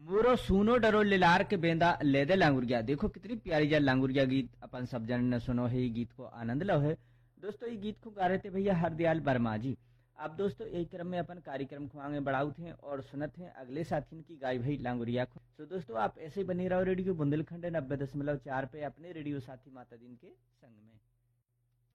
मोरो सूनो डरो लिलार के बेंदा लेदे लांगुरिया। देखो कितनी प्यारी जा लांगुरिया गीत अपन सब जन ने सुनो है, गीत को आनंद लो है। दोस्तों ये गीत को गा रहे थे भैया हरदयाल वर्मा जी। अब दोस्तों एक क्रम में अपन कार्यक्रम को आगे बढ़ाऊ थे और सुनत हैं अगले साथी की गाय भाई लांगुरिया को। तो दोस्तों आप ऐसे ही बने रहो रेडियो बुंदेलखंड 90.4 पे अपने रेडियो साथी माता दिन के संग में।